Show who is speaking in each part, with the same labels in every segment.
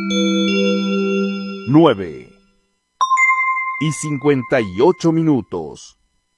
Speaker 1: 9:58.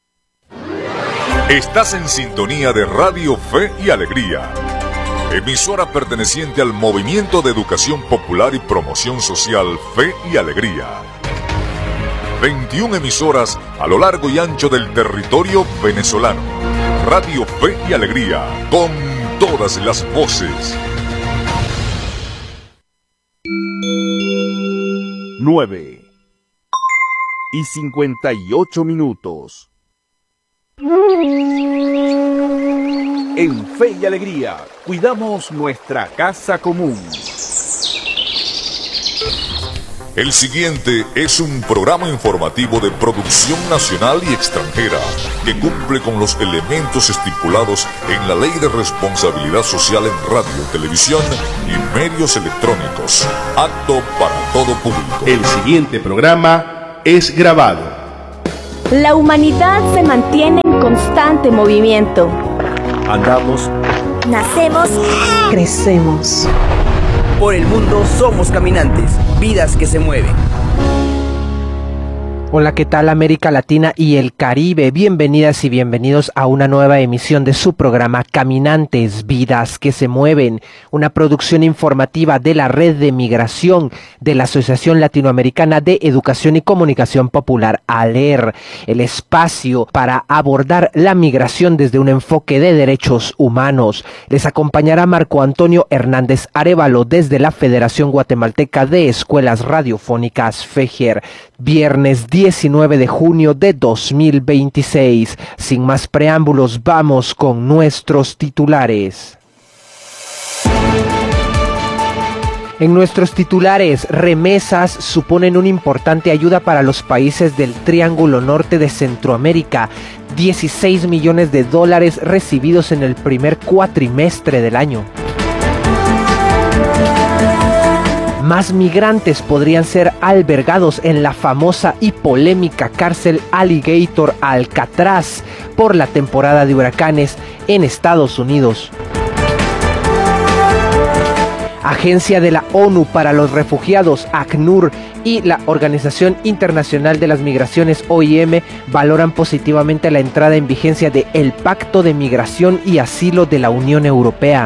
Speaker 2: Estás en sintonía de Radio Fe y Alegría, emisora perteneciente al Movimiento de Educación Popular y Promoción Social Fe y Alegría. 21 emisoras a lo largo y ancho del territorio venezolano. Radio Fe y Alegría, con todas las voces.
Speaker 1: 9:58. En Fe y Alegría, cuidamos nuestra casa común.
Speaker 2: El siguiente es un programa informativo de producción nacional y extranjera que cumple con los elementos estipulados en la Ley de Responsabilidad Social en Radio, Televisión y Medios Electrónicos. Apto para todo público.
Speaker 3: El siguiente programa es grabado.
Speaker 4: La humanidad se mantiene en constante movimiento.
Speaker 5: Andamos,
Speaker 6: nacemos,
Speaker 7: crecemos.
Speaker 8: Por el mundo somos caminantes, vidas que se mueven.
Speaker 9: Hola, ¿qué tal América Latina y el Caribe? Bienvenidas y bienvenidos a una nueva emisión de su programa Caminantes, Vidas que se Mueven, una producción informativa de la Red de Migración de la Asociación Latinoamericana de Educación y Comunicación Popular, ALER, el espacio para abordar la migración desde un enfoque de derechos humanos. Les acompañará Marco Antonio Hernández Arévalo desde la Federación Guatemalteca de Escuelas Radiofónicas, FEGER, viernes 19 de junio de 2026. Sin más preámbulos, vamos con nuestros titulares. En nuestros titulares, remesas suponen una importante ayuda para los países del Triángulo Norte de Centroamérica. 16 millones de dólares recibidos en el primer cuatrimestre del año. Más migrantes podrían ser albergados en la famosa y polémica cárcel Alligator Alcatraz por la temporada de huracanes en Estados Unidos. Agencia de la ONU para los Refugiados, ACNUR, y la Organización Internacional de las Migraciones, OIM, valoran positivamente la entrada en vigencia de el Pacto de Migración y Asilo de la Unión Europea.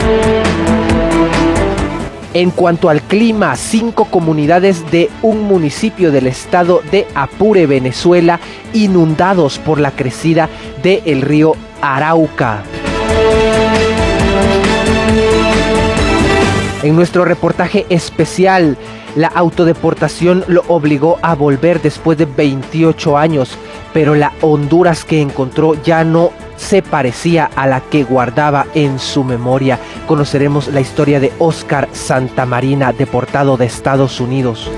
Speaker 9: En cuanto al clima, 5 comunidades de un municipio del estado de Apure, Venezuela, inundados por la crecida del río Arauca. En nuestro reportaje especial, la autodeportación lo obligó a volver después de 28 años, pero la Honduras que encontró ya no se parecía a la que guardaba en su memoria. Conoceremos la historia de Oscar Santamarina, deportado de Estados Unidos.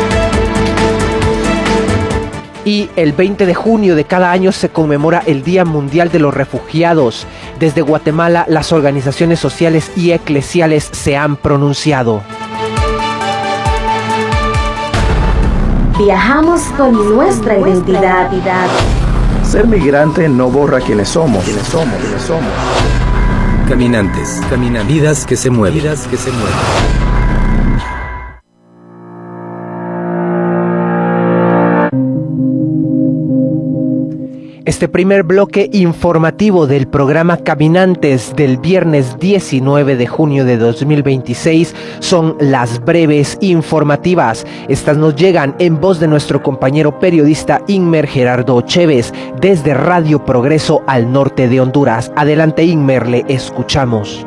Speaker 9: Y el 20 de junio de cada año se conmemora el Día Mundial de los Refugiados. Desde Guatemala, las organizaciones sociales y eclesiales se han pronunciado.
Speaker 6: Viajamos con nuestra identidad.
Speaker 5: Ser migrante no borra quiénes somos.
Speaker 10: Caminantes, vidas que se mueven.
Speaker 9: Este primer bloque informativo del programa Caminantes del viernes 19 de junio de 2026 son las breves informativas. Estas nos llegan en voz de nuestro compañero periodista Inmer Gerardo Chévez desde Radio Progreso al norte de Honduras. Adelante Inmer, le escuchamos.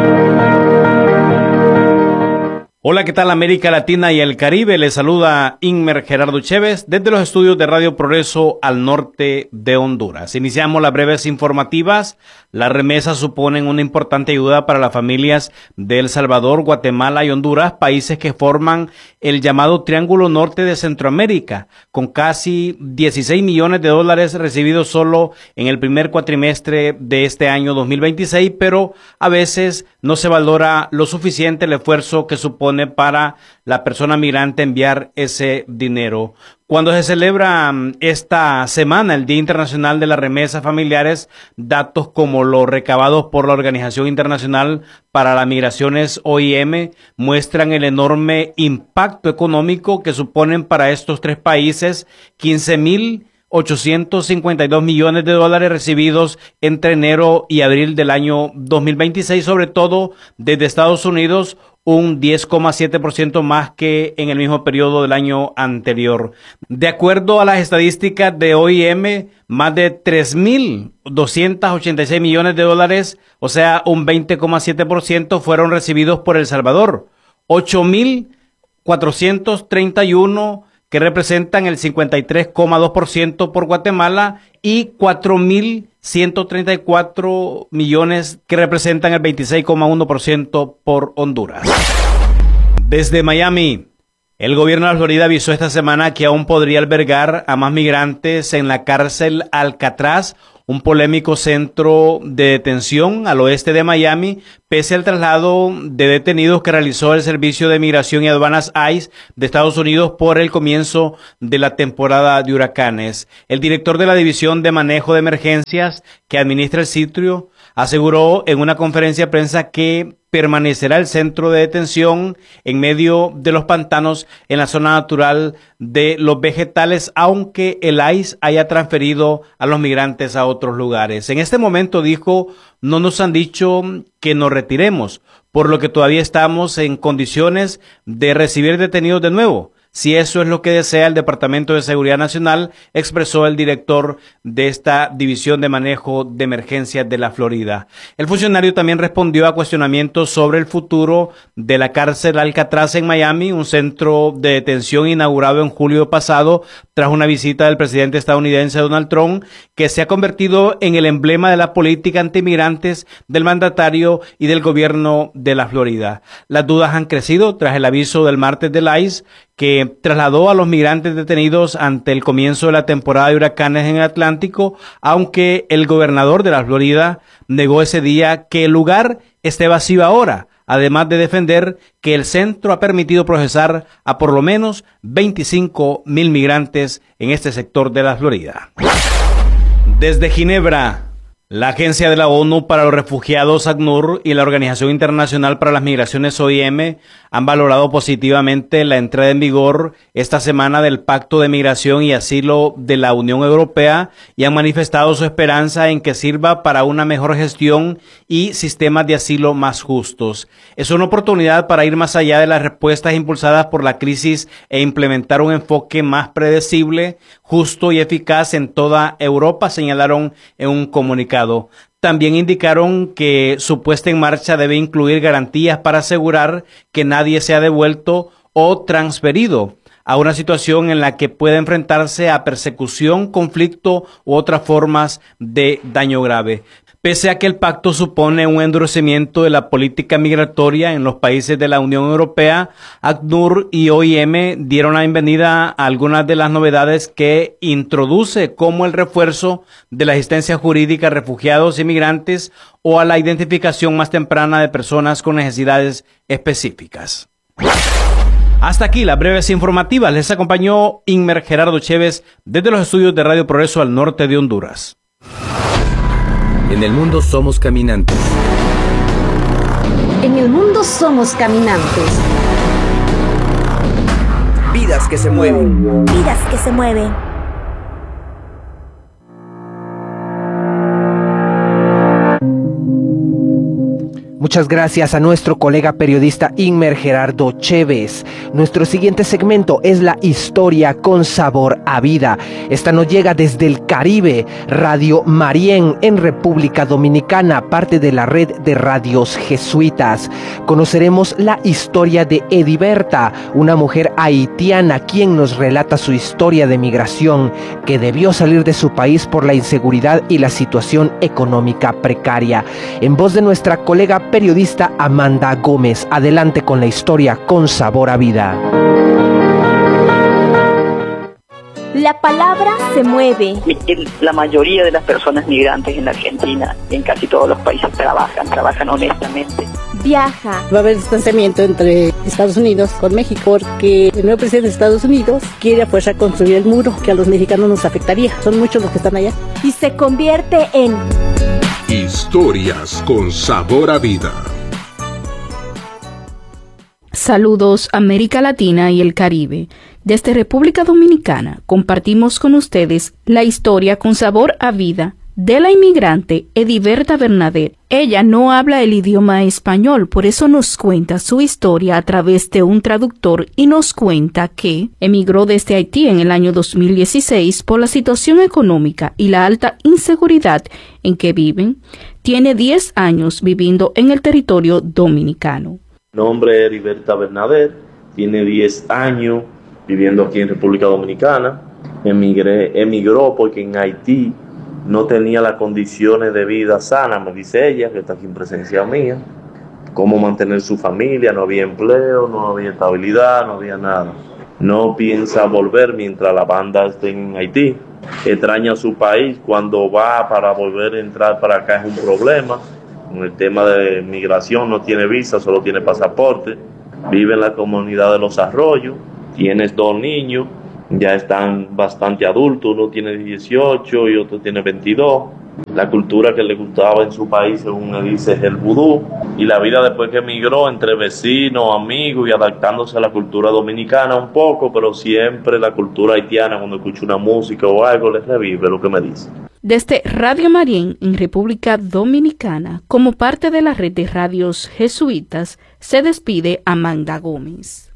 Speaker 11: Hola, ¿qué tal América Latina y el Caribe? Les saluda Inmer Gerardo Chévez desde los estudios de Radio Progreso al norte de Honduras. Iniciamos las breves informativas. Las remesas suponen una importante ayuda para las familias de El Salvador, Guatemala y Honduras, países que forman el llamado Triángulo Norte de Centroamérica, con casi 16 millones de dólares recibidos solo en el primer cuatrimestre de este año 2026, pero a veces no se valora lo suficiente el esfuerzo que supone supone para la persona migrante enviar ese dinero. Cuando se celebra esta semana, el Día Internacional de las Remesas Familiares, datos como los recabados por la Organización Internacional para las Migraciones, OIM, muestran el enorme impacto económico que suponen para estos tres países 15.852 millones de dólares recibidos entre enero y abril del año 2026, sobre todo desde Estados Unidos, un 10,7% más que en el mismo periodo del año anterior. De acuerdo a las estadísticas de OIM, más de 3.286 millones de dólares, o sea, un 20,7%, fueron recibidos por El Salvador, 8.431 que representan el 53,2% por Guatemala y 4.134 millones que representan el 26,1% por Honduras. Desde Miami, el gobierno de la Florida avisó esta semana que aún podría albergar a más migrantes en la cárcel Alcatraz, un polémico centro de detención al oeste de Miami, pese al traslado de detenidos que realizó el Servicio de Migración y Aduanas ICE de Estados Unidos por el comienzo de la temporada de huracanes. El director de la División de Manejo de Emergencias que administra el sitio aseguró en una conferencia de prensa que permanecerá el centro de detención en medio de los pantanos en la zona natural de los vegetales, aunque el ICE haya transferido a los migrantes a otros lugares. En este momento, dijo, no nos han dicho que nos retiremos, por lo que todavía estamos en condiciones de recibir detenidos de nuevo. Si eso es lo que desea el Departamento de Seguridad Nacional, expresó el director de esta División de Manejo de Emergencias de la Florida. El funcionario también respondió a cuestionamientos sobre el futuro de la cárcel Alcatraz en Miami, un centro de detención inaugurado en julio pasado tras una visita del presidente estadounidense Donald Trump, que se ha convertido en el emblema de la política antimigrantes del mandatario y del gobierno de la Florida. Las dudas han crecido tras el aviso del martes del ICE, que trasladó a los migrantes detenidos ante el comienzo de la temporada de huracanes en el Atlántico, aunque el gobernador de la Florida negó ese día que el lugar esté vacío ahora, además de defender que el centro ha permitido procesar a por lo menos 25,000 migrantes en este sector de la Florida. Desde Ginebra, la Agencia de la ONU para los Refugiados, ACNUR, y la Organización Internacional para las Migraciones, OIM, han valorado positivamente la entrada en vigor esta semana del Pacto de Migración y Asilo de la Unión Europea y han manifestado su esperanza en que sirva para una mejor gestión y sistemas de asilo más justos. Es una oportunidad para ir más allá de las respuestas impulsadas por la crisis e implementar un enfoque más predecible, justo y eficaz en toda Europa, señalaron en un comunicado. También indicaron que su puesta en marcha debe incluir garantías para asegurar que nadie sea devuelto o transferido a una situación en la que pueda enfrentarse a persecución, conflicto u otras formas de daño grave. Pese a que el pacto supone un endurecimiento de la política migratoria en los países de la Unión Europea, ACNUR y OIM dieron la bienvenida a algunas de las novedades que introduce, como el refuerzo de la asistencia jurídica a refugiados y migrantes o a la identificación más temprana de personas con necesidades específicas. Hasta aquí las breves informativas. Les acompañó Inmer Gerardo Chévez desde los estudios de Radio Progreso al norte de Honduras.
Speaker 10: En el mundo somos caminantes.
Speaker 7: En el mundo somos caminantes.
Speaker 8: Vidas que se mueven.
Speaker 6: Vidas que se mueven.
Speaker 9: Muchas gracias a nuestro colega periodista Inmer Gerardo Chévez. Nuestro siguiente segmento es la historia con sabor a vida. Esta nos llega desde el Caribe, Radio Marién en República Dominicana, parte de la red de radios jesuitas. Conoceremos la historia de Ediberta, una mujer haitiana quien nos relata su historia de migración, que debió salir de su país por la inseguridad y la situación económica precaria. En voz de nuestra colega periodista Amanda Gómez. Adelante con la historia con sabor a vida.
Speaker 4: La palabra se mueve.
Speaker 12: La mayoría de las personas migrantes en la Argentina, en casi todos los países, trabajan honestamente.
Speaker 4: Viaja.
Speaker 7: Va a haber distanciamiento entre Estados Unidos con México porque el nuevo presidente de Estados Unidos quiere a fuerza construir el muro que a los mexicanos nos afectaría. Son muchos los que están allá.
Speaker 4: Y se convierte en
Speaker 3: Historias con sabor a vida.
Speaker 13: Saludos América Latina y el Caribe. Desde República Dominicana compartimos con ustedes la historia con sabor a vida de la inmigrante Ediberta Bernadet. Ella no habla el idioma español, por eso nos cuenta su historia a través de un traductor y nos cuenta que emigró desde Haití en el año 2016 por la situación económica y la alta inseguridad en que viven. Tiene 10 años viviendo en el territorio dominicano.
Speaker 14: Mi nombre es Ediberta Bernadet, tiene 10 años viviendo aquí en República Dominicana. Emigró porque en Haití no tenía las condiciones de vida sana, me dice ella, que está aquí en presencia mía, cómo mantener su familia, no había empleo, no había estabilidad, no había nada. No piensa volver mientras la banda esté en Haití, extraña su país, cuando va para volver a entrar para acá es un problema. Con el tema de migración no tiene visa, solo tiene pasaporte, vive en la comunidad de Los Arroyos, tiene 2 niños, ya están bastante adultos, uno tiene 18 y otro tiene 22. La cultura que le gustaba en su país, según me dice, es el vudú, y la vida después que emigró entre vecinos, amigos y adaptándose a la cultura dominicana un poco, pero siempre la cultura haitiana, cuando escucha una música o algo, les revive lo que me dice.
Speaker 13: Desde Radio Marién en República Dominicana, como parte de la red de radios jesuitas, se despide Amanda Gómez.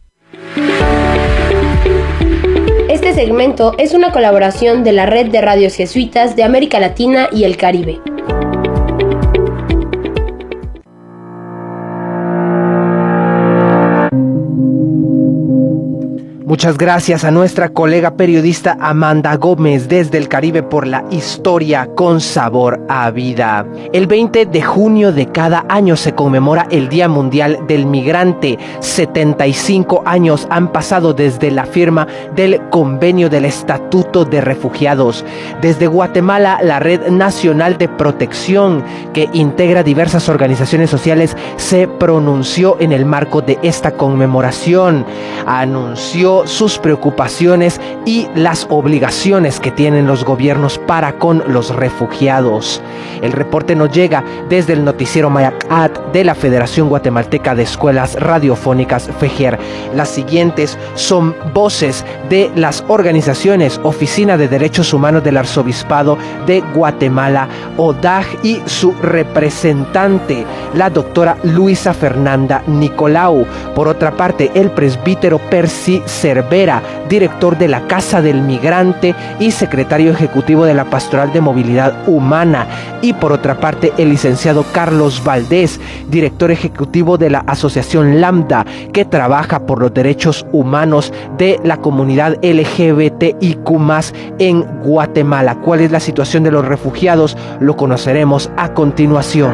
Speaker 4: Este segmento es una colaboración de la red de radios jesuitas de América Latina y el Caribe.
Speaker 9: Muchas gracias a nuestra colega periodista Amanda Gómez desde el Caribe por la historia con sabor a vida. El 20 de junio de cada año se conmemora el Día Mundial del Migrante. 75 años han pasado desde la firma del Convenio del Estatuto de Refugiados. Desde Guatemala, la Red Nacional de Protección, que integra diversas organizaciones sociales, se pronunció en el marco de esta conmemoración. Anunció sus preocupaciones y las obligaciones que tienen los gobiernos para con los refugiados. El reporte nos llega desde el noticiero Mayacat de la Federación Guatemalteca de Escuelas Radiofónicas FEGER. Las siguientes son voces de las organizaciones Oficina de Derechos Humanos del Arzobispado de Guatemala, ODAG, y su representante, la doctora Luisa Fernanda Nicolau. Por otra parte, el presbítero Percy Cervera, director de la Casa del Migrante y secretario ejecutivo de la Pastoral de Movilidad Humana. Y por otra parte, el licenciado Carlos Valdés, director ejecutivo de la Asociación Lambda, que trabaja por los derechos humanos de la comunidad LGBTIQ+ en Guatemala. ¿Cuál es la situación de los refugiados? Lo conoceremos a continuación.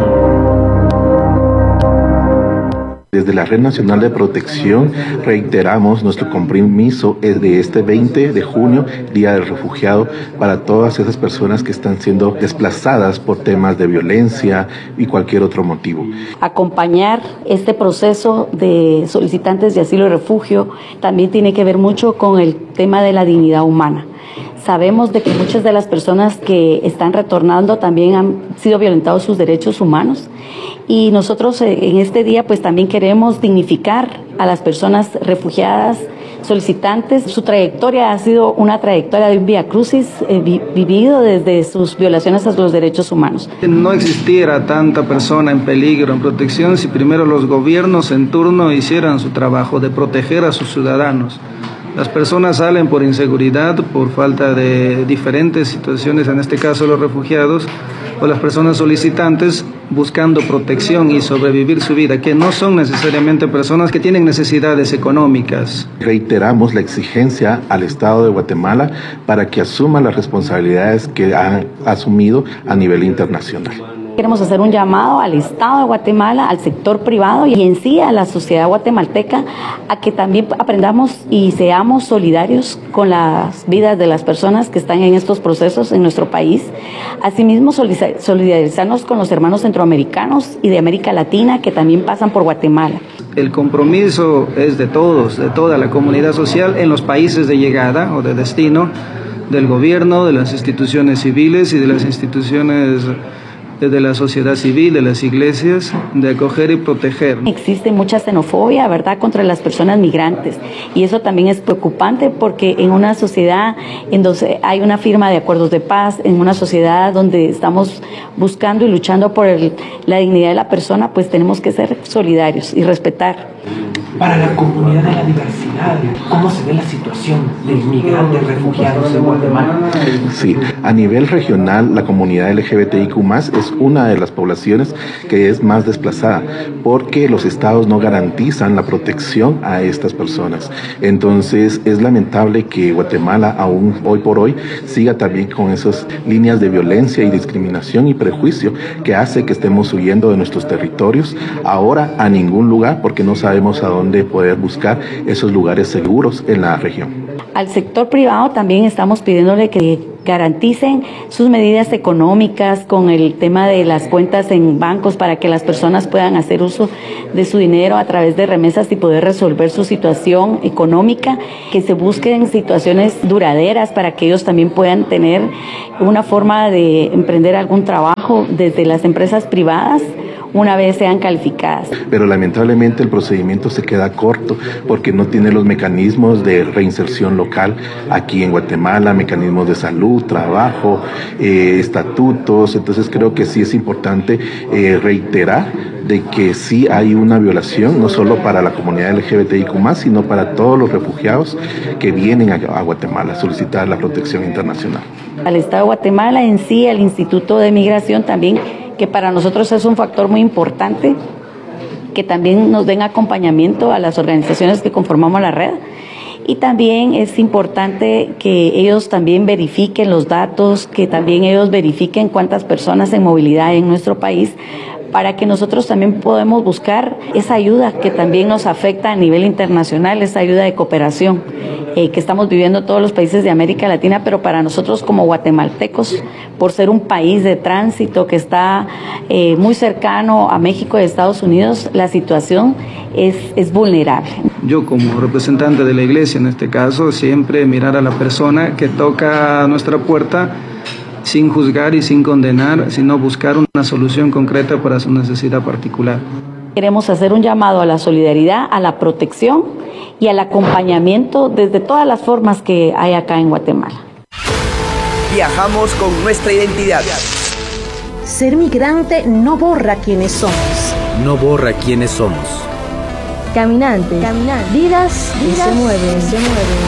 Speaker 5: Desde la Red Nacional de Protección reiteramos nuestro compromiso de este 20 de junio, Día del Refugiado, para todas esas personas que están siendo desplazadas por temas de violencia y cualquier otro motivo.
Speaker 7: Acompañar este proceso de solicitantes de asilo y refugio también tiene que ver mucho con el tema de la dignidad humana. Sabemos de que muchas de las personas que están retornando también han sido violentados sus derechos humanos, y nosotros en este día pues también queremos dignificar a las personas refugiadas, solicitantes. Su trayectoria ha sido una trayectoria de un vía crucis vivido desde sus violaciones a los derechos humanos.
Speaker 15: No existiera tanta persona en peligro, en protección, si primero los gobiernos en turno hicieran su trabajo de proteger a sus ciudadanos. Las personas salen por inseguridad, por falta de diferentes situaciones, en este caso los refugiados, o las personas solicitantes buscando protección y sobrevivir su vida, que no son necesariamente personas que tienen necesidades económicas.
Speaker 5: Reiteramos la exigencia al Estado de Guatemala para que asuma las responsabilidades que han asumido a nivel internacional.
Speaker 7: Queremos hacer un llamado al Estado de Guatemala, al sector privado y en sí a la sociedad guatemalteca a que también aprendamos y seamos solidarios con las vidas de las personas que están en estos procesos en nuestro país. Asimismo, solidarizarnos con los hermanos centroamericanos y de América Latina que también pasan por Guatemala.
Speaker 15: El compromiso es de todos, de toda la comunidad social en los países de llegada o de destino, del gobierno, de las instituciones civiles y de las instituciones de la sociedad civil, de las iglesias, de acoger y proteger.
Speaker 7: Existe mucha xenofobia, ¿verdad?, contra las personas migrantes, y eso también es preocupante porque en una sociedad en donde hay una firma de acuerdos de paz, en una sociedad donde estamos buscando y luchando por la dignidad de la persona, pues tenemos que ser solidarios y respetar.
Speaker 9: Para la comunidad de la diversidad, ¿cómo se ve la situación de inmigrantes refugiados en Guatemala?
Speaker 5: Sí, a nivel regional, la comunidad LGBTIQ+ es una de las poblaciones que es más desplazada, porque los estados no garantizan la protección a estas personas. Entonces, es lamentable que Guatemala, aún hoy por hoy, siga también con esas líneas de violencia y discriminación y prejuicio que hace que estemos huyendo de nuestros territorios, ahora a ningún lugar, porque no sabemos a dónde poder buscar esos lugares seguros en la región.
Speaker 7: Al sector privado también estamos pidiéndole que garanticen sus medidas económicas con el tema de las cuentas en bancos para que las personas puedan hacer uso de su dinero a través de remesas y poder resolver su situación económica, que se busquen situaciones duraderas para que ellos también puedan tener una forma de emprender algún trabajo desde las empresas privadas una vez sean calificadas.
Speaker 5: Pero lamentablemente el procedimiento se queda corto porque no tiene los mecanismos de reinserción local aquí en Guatemala, mecanismos de salud, trabajo, estatutos. Entonces creo que sí es importante reiterar de que sí hay una violación, no solo para la comunidad LGBTIQ+, sino para todos los refugiados que vienen a Guatemala a solicitar la protección internacional.
Speaker 7: Al Estado de Guatemala en sí, al Instituto de Migración también, que para nosotros es un factor muy importante, que también nos den acompañamiento a las organizaciones que conformamos la red. Y también es importante que ellos también verifiquen los datos, que también ellos verifiquen cuántas personas en movilidad hay en nuestro país, para que nosotros también podamos buscar esa ayuda que también nos afecta a nivel internacional, esa ayuda de cooperación que estamos viviendo todos los países de América Latina, pero para nosotros como guatemaltecos, por ser un país de tránsito que está muy cercano a México y Estados Unidos, la situación es vulnerable.
Speaker 15: Yo como representante de la iglesia, en este caso, siempre mirar a la persona que toca a nuestra puerta sin juzgar y sin condenar, sino buscar una solución concreta para su necesidad particular.
Speaker 7: Queremos hacer un llamado a la solidaridad, a la protección y al acompañamiento desde todas las formas que hay acá en Guatemala.
Speaker 8: Viajamos con nuestra identidad.
Speaker 6: Ser migrante no borra quiénes somos.
Speaker 10: No borra quiénes somos.
Speaker 6: Caminante. Vidas que se mueven.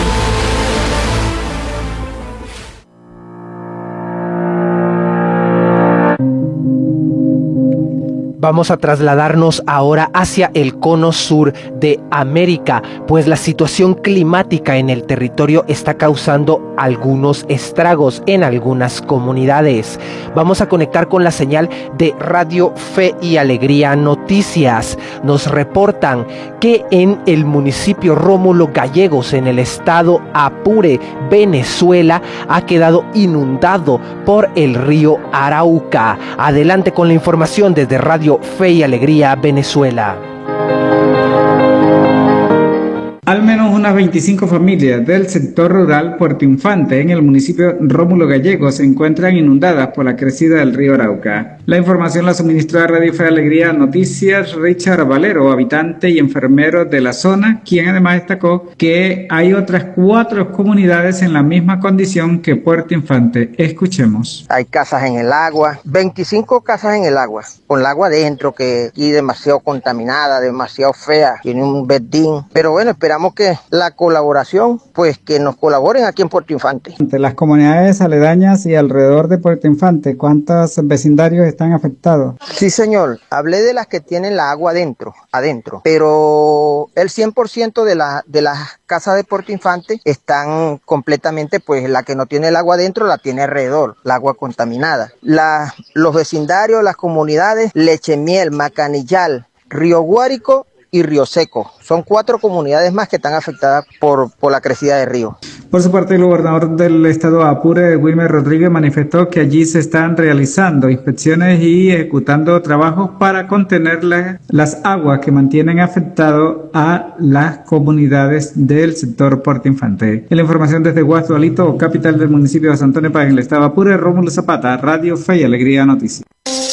Speaker 9: Vamos a trasladarnos ahora hacia el cono sur de América, pues la situación climática en el territorio está causando algunos estragos en algunas comunidades. Vamos a conectar con la señal de Radio Fe y Alegría Noticias. Nos reportan que en el municipio Rómulo Gallegos, en el estado Apure, Venezuela, ha quedado inundado por el río Arauca. Adelante con la información desde Radio Fe y Alegría, Venezuela.
Speaker 16: Al menos unas 25 familias del sector rural Puerto Infante en el municipio Rómulo Gallegos se encuentran inundadas por la crecida del río Arauca. La información la suministró Radio Fe y Alegría Noticias Richard Valero, habitante y enfermero de la zona, quien además destacó que hay otras 4 comunidades en la misma condición que Puerto Infante. Escuchemos.
Speaker 17: Hay casas en el agua, 25 casas en el agua, con el agua dentro, que aquí demasiado contaminada, demasiado fea, tiene un verdín, pero bueno, esperamos esperamos que la colaboración, pues que nos colaboren aquí en Puerto Infante.
Speaker 16: Ante las comunidades aledañas y alrededor de Puerto Infante, ¿cuántos vecindarios están afectados?
Speaker 17: Sí, señor, hablé de las que tienen la agua adentro, pero el 100% de las casas de Puerto Infante están completamente, pues la que no tiene el agua adentro la tiene alrededor, la agua contaminada. Los vecindarios, las comunidades Lechemiel, Macanillal, Río Guárico y Río Seco. Son 4 comunidades más que están afectadas por la crecida del río.
Speaker 16: Por su parte, el gobernador del estado Apure, Wilmer Rodríguez, manifestó que allí se están realizando inspecciones y ejecutando trabajos para contener las aguas que mantienen afectado a las comunidades del sector Puerto Infante. En la información desde Guasdualito, capital del municipio de San Antonio Páez, en el estado Apure, Rómulo Zapata, Radio Fe y Alegría Noticias.